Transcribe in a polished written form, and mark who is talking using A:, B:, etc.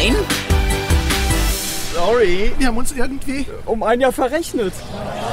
A: Sorry,
B: Wir haben uns irgendwie...
A: um ein Jahr verrechnet.